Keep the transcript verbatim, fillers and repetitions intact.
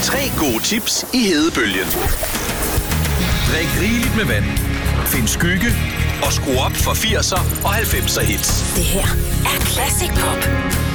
Tre gode tips i hedebølgen. Drik rigeligt med vand. Find skygge og skru op for firser og halvfemser hits. Det her er Classic Pop.